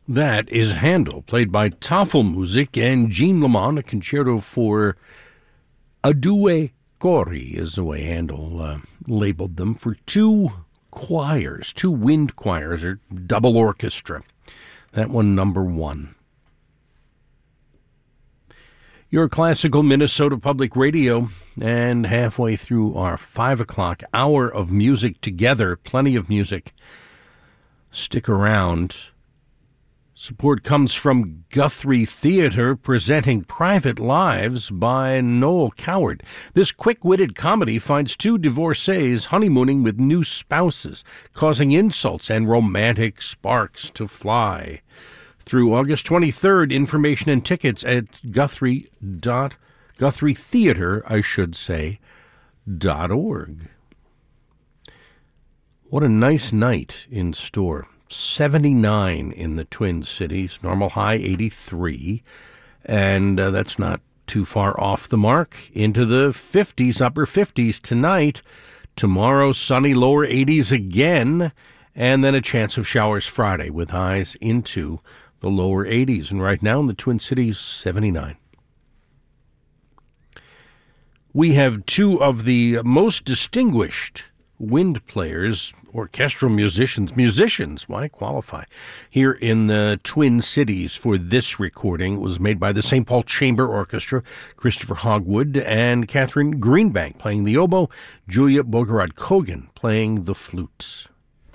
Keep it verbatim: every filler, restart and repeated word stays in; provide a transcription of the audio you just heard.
That is Handel, played by Tafelmusik, and Jean Lamont, a concerto for a due cori, is the way Handel uh, labeled them, for two choirs, two wind choirs, or double orchestra. That one, number one. Your classical Minnesota Public Radio, and halfway through our five o'clock hour of music together, plenty of music. Stick around. Support comes from Guthrie Theater, presenting Private Lives by Noel Coward. This quick-witted comedy finds two divorcees honeymooning with new spouses, causing insults and romantic sparks to fly. Through August twenty-third, information and tickets at Guthrie dot Guthrie Theater, I should say, dot org. What a nice night in store. seventy-nine in the Twin Cities, normal high eighty-three, and uh, that's not too far off the mark. Into the fifties, upper fifties tonight. Tomorrow, sunny lower eighties again, and then a chance of showers Friday with highs into the lower eighties. And right now in the Twin Cities, seventy-nine. We have two of the most distinguished wind players, orchestral musicians, musicians, why qualify, here in the Twin Cities for this recording. It was made by the Saint Paul Chamber Orchestra, Christopher Hogwood and Catherine Greenbank playing the oboe, Julia Bogorod-Kogan playing the flutes.